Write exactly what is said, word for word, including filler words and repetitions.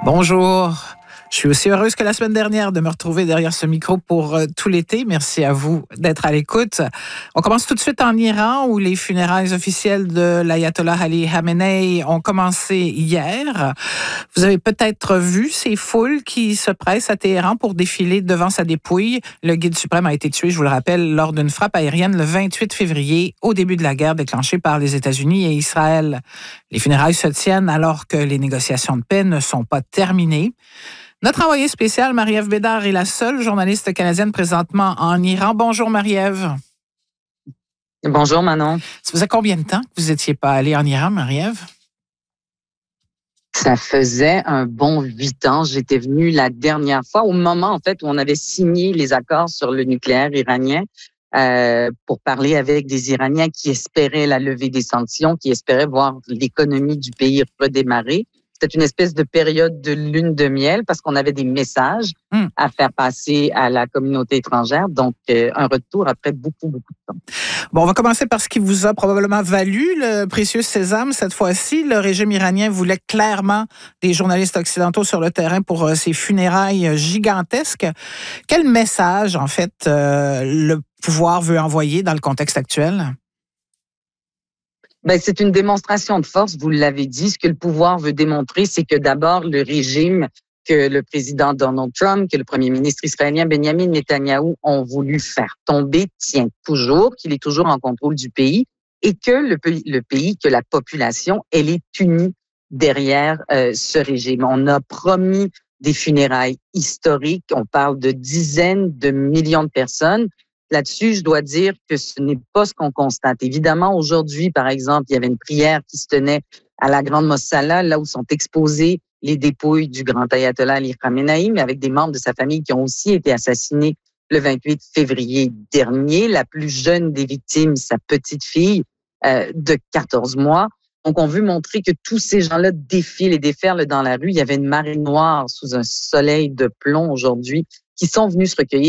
Bonjour. Je suis aussi heureuse que la semaine dernière de me retrouver derrière ce micro pour euh, tout l'été. Merci à vous d'être à l'écoute. On commence tout de suite en Iran où les funérailles officielles de l'ayatollah Ali Khamenei ont commencé hier. Vous avez peut-être vu ces foules qui se pressent à Téhéran pour défiler devant sa dépouille. Le guide suprême a été tué, je vous le rappelle, lors d'une frappe aérienne le vingt-huit février, au début de la guerre déclenchée par les États-Unis et Israël. Les funérailles se tiennent alors que les négociations de paix ne sont pas terminées. Notre envoyée spéciale, Marie-Ève Bédard, est la seule journaliste canadienne présentement en Iran. Bonjour, Marie-Ève. Bonjour, Manon. Ça faisait combien de temps que vous n'étiez pas allée en Iran, Marie-Ève? Ça faisait un bon huit ans. J'étais venue la dernière fois, au moment, en fait, où on avait signé les accords sur le nucléaire iranien, euh, pour parler avec des Iraniens qui espéraient la levée des sanctions, qui espéraient voir l'économie du pays redémarrer. C'était une espèce de période de lune de miel parce qu'on avait des messages mm. à faire passer à la communauté étrangère. Donc, euh, un retour après beaucoup, beaucoup de temps. Bon, on va commencer par ce qui vous a probablement valu le précieux sésame cette fois-ci. Le régime iranien voulait clairement des journalistes occidentaux sur le terrain pour euh, ces funérailles gigantesques. Quel message, en fait, euh, le pouvoir veut envoyer dans le contexte actuel? Ben, c'est une démonstration de force, vous l'avez dit. Ce que le pouvoir veut démontrer, c'est que d'abord, le régime que le président Donald Trump, que le premier ministre israélien Benjamin Netanyahou ont voulu faire tomber tient toujours, qu'il est toujours en contrôle du pays et que le pays, le pays que la population, elle est unie derrière euh, ce régime. On a promis des funérailles historiques. On parle de dizaines de millions de personnes. Là-dessus, je dois dire que ce n'est pas ce qu'on constate. Évidemment, aujourd'hui, par exemple, il y avait une prière qui se tenait à la Grande Mosala, là où sont exposées les dépouilles du grand ayatollah Ali Khamenei, mais avec des membres de sa famille qui ont aussi été assassinés le vingt-huit février dernier. La plus jeune des victimes, sa petite fille euh, de quatorze mois. Donc, on veut montrer que tous ces gens-là défilent et déferlent dans la rue. Il y avait une marée noire sous un soleil de plomb aujourd'hui qui sont venus se recueillir